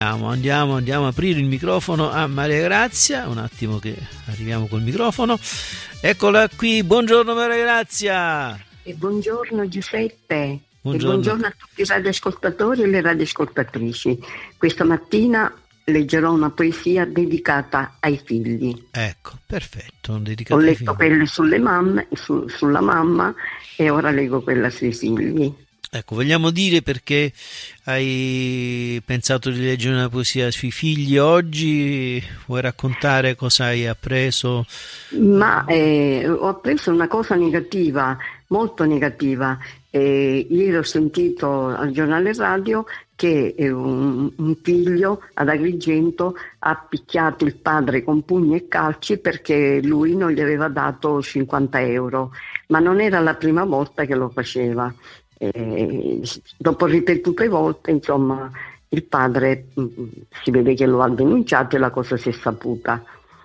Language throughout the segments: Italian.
Andiamo a aprire il microfono a Maria Grazia, un attimo che arriviamo col microfono. Eccola qui, buongiorno Maria Grazia. E buongiorno Giuseppe. Buongiorno. E buongiorno a tutti i radioascoltatori e le radioascoltatrici. Questa mattina leggerò una poesia dedicata ai figli. Ecco, perfetto. Ho letto quelle sulle mamme, sulla mamma, e ora leggo quella sui figli. Ecco, vogliamo dire perché hai pensato di leggere una poesia sui figli oggi? Vuoi raccontare cosa hai appreso? Ma ho appreso una cosa negativa, molto negativa. Ieri ho sentito al giornale radio che un figlio ad Agrigento ha picchiato il padre con pugni e calci perché lui non gli aveva dato 50 euro, ma non era la prima volta che lo faceva. Dopo ripetute volte, insomma, il padre si vede che lo ha denunciato e la cosa si è saputa.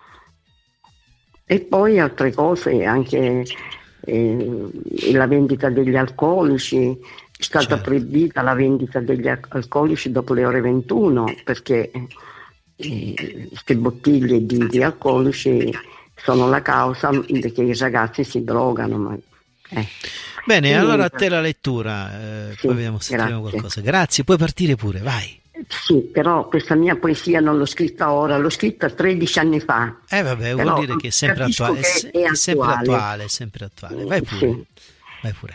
E poi altre cose, anche la vendita degli alcolici, è stata proibita la vendita degli alcolici dopo le ore 21 perché queste bottiglie di alcolici sono la causa che i ragazzi si drogano. Bene, allora a te la lettura, poi vediamo se troviamo qualcosa. Grazie, puoi partire pure, vai. Sì, però questa mia poesia non l'ho scritta ora, l'ho scritta 13 anni fa. Vabbè, vuol dire che è sempre attuale. È sempre attuale. Vai pure. Sì. Vai pure.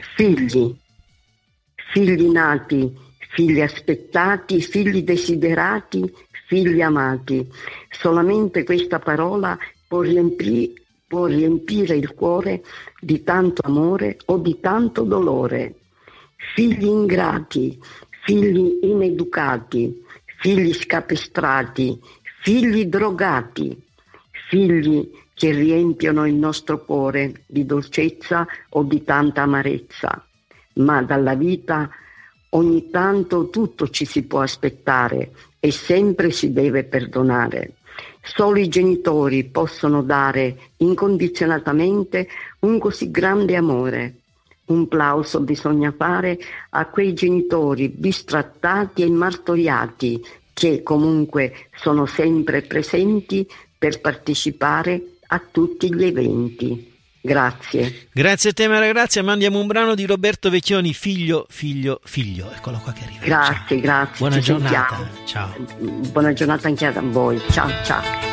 Figli nati, figli aspettati, figli desiderati, figli amati. Solamente questa parola può riempire il cuore di tanto amore o di tanto dolore. Figli ingrati, figli ineducati, figli scapestrati, figli drogati, figli che riempiono il nostro cuore di dolcezza o di tanta amarezza. Ma dalla vita ogni tanto tutto ci si può aspettare e sempre si deve perdonare. Solo i genitori possono dare incondizionatamente un così grande amore. Un plauso bisogna fare a quei genitori bistrattati e martoriati che comunque sono sempre presenti per partecipare a tutti gli eventi. Grazie. Grazie a te Maria Grazia, mandiamo un brano di Roberto Vecchioni, Figlio. Eccolo qua che arriva. Grazie. Buona giornata. Ciao. Buona giornata anche a voi. Ciao.